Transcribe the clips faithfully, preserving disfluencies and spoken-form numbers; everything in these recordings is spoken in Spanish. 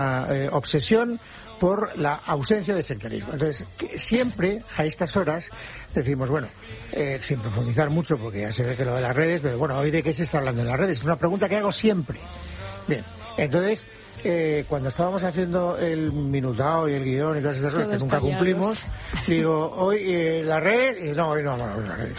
eh, obsesión por la ausencia de sectarismo. Entonces, que siempre a estas horas decimos, bueno, eh, sin profundizar mucho, porque ya se ve que lo de las redes, pero bueno, hoy de qué se está hablando en las redes, es una pregunta que hago siempre. Bien, entonces, eh, cuando estábamos haciendo el minutado y el guión y todas estas cosas que nunca callados. cumplimos, digo, hoy eh, la red, y no, hoy no, no, no, no.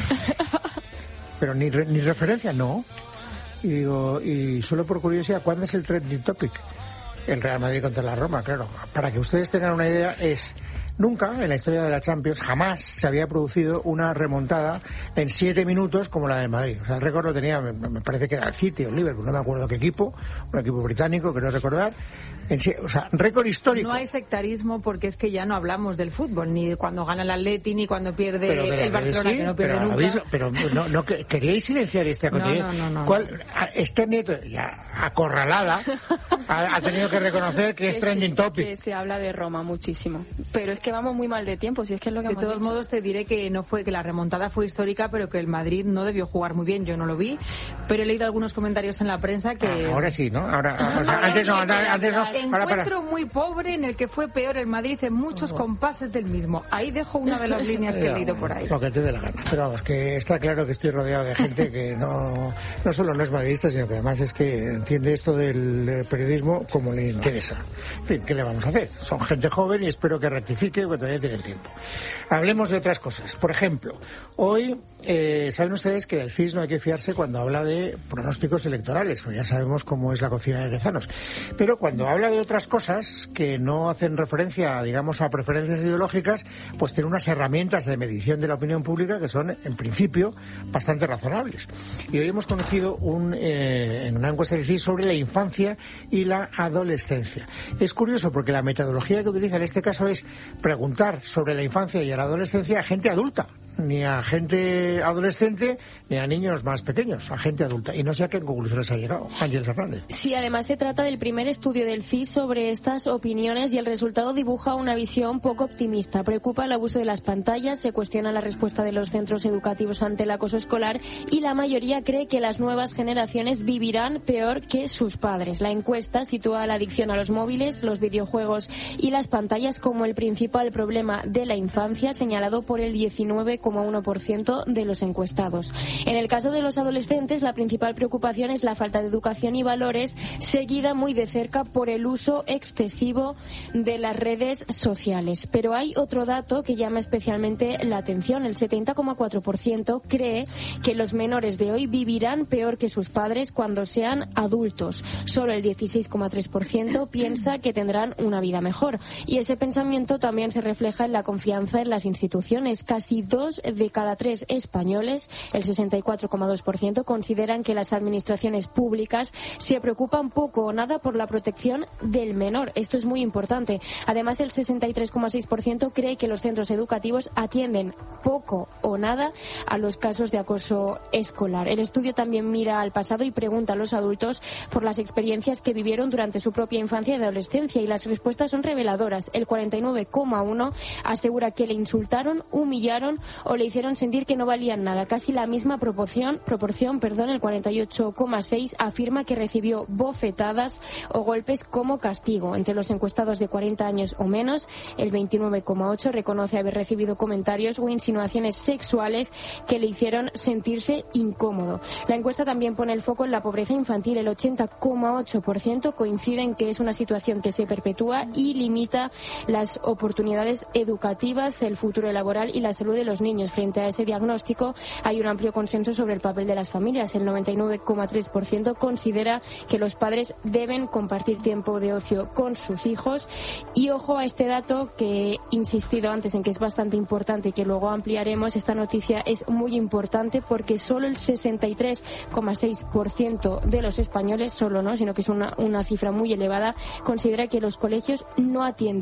Pero ni, ni referencia, no. Y digo, y solo por curiosidad, ¿cuándo es el trending topic? El Real Madrid contra la Roma, claro. Para que ustedes tengan una idea, es nunca en la historia de la Champions, jamás se había producido una remontada en siete minutos como la del Madrid. O sea, el récord lo tenía, me, me parece que era el City o el Liverpool, no me acuerdo qué equipo, un equipo británico, creo recordar. En, o sea, récord histórico. No hay sectarismo porque es que ya no hablamos del fútbol, ni de cuando gana el Atleti, ni cuando pierde pero, pero, el Barcelona, sí, que no pierde pero, nunca. ¿habéis, pero no, no, queríais silenciar este acontecimiento. No, no, no, no, ¿Cuál, este nieto, ya acorralada, ha, ha tenido que reconocer que es trending topic? Que se habla de Roma muchísimo. Pero es que vamos muy mal de tiempo, si es que es lo que de hemos todos dicho. modos te diré que no fue que la remontada fue histórica, pero que el Madrid no debió jugar muy bien. Yo no lo vi, pero he leído algunos comentarios en la prensa que ah, ahora sí, ¿no? Ahora, o sea, antes no, antes no. Para, para. Encuentro muy pobre en el que fue peor el Madrid en muchos compases del mismo. Ahí dejo una de las líneas que he leído por ahí. Lo que te dé la gana. Pero vamos, que está claro que estoy rodeado de gente que no, no solo no es madridista, sino que además es que entiende esto del periodismo como le interesa. En fin, ¿qué le vamos a hacer? Son gente joven y espero que rectifique, porque todavía tiene tiempo. Hablemos de otras cosas. Por ejemplo, hoy, eh, saben ustedes que del C I S no hay que fiarse cuando habla de pronósticos electorales, pues ya sabemos cómo es la cocina de Tezanos. Pero cuando habla de otras cosas que no hacen referencia, digamos, a preferencias ideológicas, pues tiene unas herramientas de medición de la opinión pública que son, en principio, bastante razonables. Y hoy hemos conocido un, eh, en una encuesta del C I S sobre la infancia y la adolescencia. Es curioso porque la metodología que utiliza en este caso es preguntar sobre la infancia y la adolescencia a gente adulta, ni a gente adolescente ni a niños más pequeños, a gente adulta. Y no sé a qué conclusiones ha llegado Ángel Fernández. Sí, además se trata del primer estudio del C I S sobre estas opiniones y el resultado dibuja una visión poco optimista. Preocupa el abuso de las pantallas, se cuestiona la respuesta de los centros educativos ante el acoso escolar y la mayoría cree que las nuevas generaciones vivirán peor que sus padres. La encuesta sitúa la adicción a los móviles, los videojuegos y las pantallas como el principal problema de la infancia, señalado por el diecinueve coma uno por ciento de los encuestados. En el caso de los adolescentes, la principal preocupación es la falta de educación y valores, seguida muy de cerca por el uso excesivo de las redes sociales. Pero hay otro dato que llama especialmente la atención. El setenta coma cuatro por ciento cree que los menores de hoy vivirán peor que sus padres cuando sean adultos. Solo el dieciséis coma tres por ciento piensa que tendrán una vida mejor. Y ese pensamiento también se refleja en la confianza en las instituciones. Casi dos de cada tres españoles, el sesenta y cuatro coma dos por ciento, consideran que las administraciones públicas se preocupan poco o nada por la protección del menor. Esto es muy importante. Además, el sesenta y tres coma seis por ciento cree que los centros educativos atienden poco o nada a los casos de acoso escolar. El estudio también mira al pasado y pregunta a los adultos por las experiencias que vivieron durante su propia infancia y adolescencia, y las respuestas son reveladoras. El cuarenta y nueve coma uno por ciento asegura que le insultaron, humillaron o le hicieron sentir que no valían nada. Casi la misma proporción, proporción, perdón, el cuarenta y ocho coma seis por ciento afirma que recibió bofetadas o golpes como castigo. Entre los encuestados de cuarenta años o menos, el veintinueve coma ocho por ciento reconoce haber recibido comentarios o insinuaciones sexuales que le hicieron sentirse incómodo. La encuesta también pone el foco en la pobreza infantil. El ochenta coma ocho por ciento coincide en que es una situación que se perpetúa y limita las oportunidades educativas, el futuro laboral y la salud de los niños. Frente a ese diagnóstico hay un amplio consenso sobre el papel de las familias. El noventa y nueve coma tres por ciento considera que los padres deben compartir tiempo de ocio con sus hijos. Y ojo a este dato que he insistido antes en que es bastante importante y que luego ampliaremos. Esta noticia es muy importante porque solo el sesenta y tres coma seis por ciento de los españoles, solo no, sino que es una, una cifra muy elevada, considera que los colegios no atienden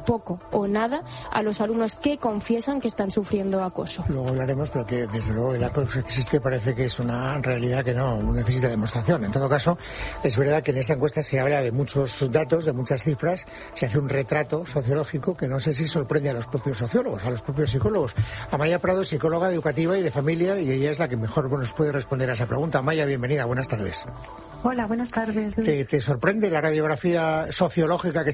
poco o nada a los alumnos que confiesan que están sufriendo acoso. Luego hablaremos, pero que desde luego el acoso existe, parece que es una realidad que no necesita demostración. En todo caso, es verdad que en esta encuesta se habla de muchos datos, de muchas cifras, se hace un retrato sociológico que no sé si sorprende a los propios sociólogos, a los propios psicólogos. Amaya Prado es psicóloga educativa y de familia y ella es la que mejor nos puede responder a esa pregunta. Amaya, bienvenida, buenas tardes. Hola, buenas tardes. ¿Te, te sorprende la radiografía sociológica que